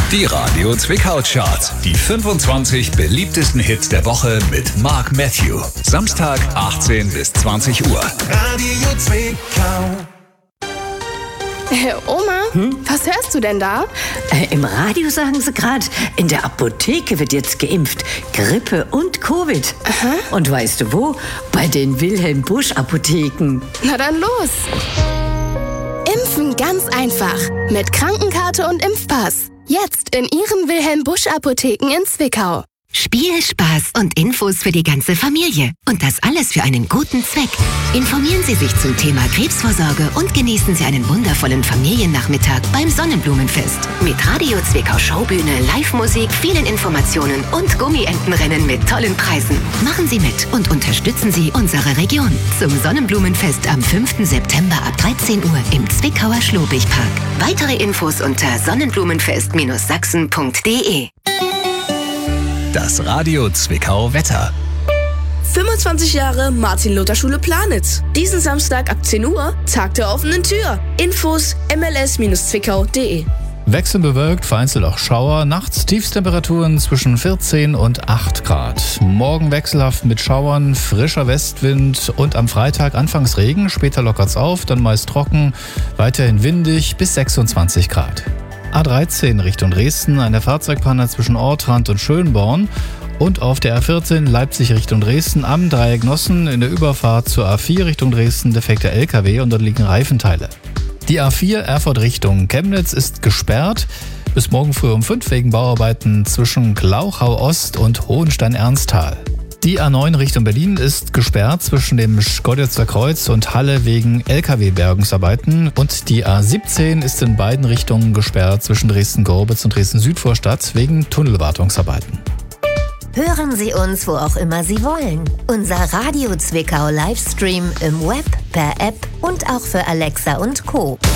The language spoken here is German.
Die Radio Zwickau Chart. Die 25 beliebtesten Hits der Woche mit Mark Matthew. Samstag 18 bis 20 Uhr. Radio Zwickau. Oma, was hörst du denn da? Im Radio sagen sie gerade, in der Apotheke wird jetzt geimpft. Grippe und Covid. Aha. Und weißt du wo? Bei den Wilhelm-Busch-Apotheken. Na dann los. Impfen ganz einfach. Mit Krankenkarte und Impfpass. Jetzt in Ihren Wilhelm-Busch-Apotheken in Zwickau. Spiel, Spaß und Infos für die ganze Familie. Und das alles für einen guten Zweck. Informieren Sie sich zum Thema Krebsvorsorge und genießen Sie einen wundervollen Familiennachmittag beim Sonnenblumenfest. Mit Radio Zwickau Showbühne, Live-Musik, vielen Informationen und Gummientenrennen mit tollen Preisen. Machen Sie mit und unterstützen Sie unsere Region. Zum Sonnenblumenfest am 5. September ab 13 Uhr im Zwickauer Schlobichpark. Weitere Infos unter sonnenblumenfest-sachsen.de. Das Radio Zwickau Wetter. 25 Jahre Martin-Luther-Schule Planitz. Diesen Samstag ab 10 Uhr, Tag der offenen Tür. Infos mls-zwickau.de. Wechselbewölkt, vereinzelt auch Schauer. Nachts Tiefstemperaturen zwischen 14 und 8 Grad. Morgen wechselhaft mit Schauern, frischer Westwind und am Freitag anfangs Regen. Später lockert's auf, dann meist trocken, weiterhin windig bis 26 Grad. A13 Richtung Dresden, eine Fahrzeugpanne zwischen Ortrand und Schönborn. Und auf der A14 Leipzig Richtung Dresden am Dreieck Nossen in der Überfahrt zur A4 Richtung Dresden defekter LKW und dort liegen Reifenteile. Die A4 Erfurt Richtung Chemnitz ist gesperrt. Bis morgen früh um 5 wegen Bauarbeiten zwischen Glauchau Ost und Hohenstein-Ernsthal. Die A9 Richtung Berlin ist gesperrt zwischen dem Schkeuditzer Kreuz und Halle wegen LKW-Bergungsarbeiten. Und die A17 ist in beiden Richtungen gesperrt zwischen Dresden-Gorbitz und Dresden-Südvorstadt wegen Tunnelwartungsarbeiten. Hören Sie uns, wo auch immer Sie wollen. Unser Radio Zwickau Livestream im Web, per App und auch für Alexa und Co.